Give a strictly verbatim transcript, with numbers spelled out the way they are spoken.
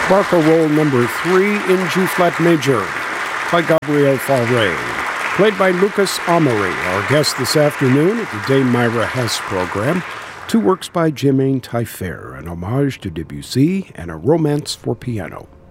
Barca roll number three in G-flat major by Gabriel Fauré, played by Lucas Amory, our guest this afternoon at the Dame Myra Hess program. Two works by Germaine Taillefer, an homage to Debussy and a romance for piano.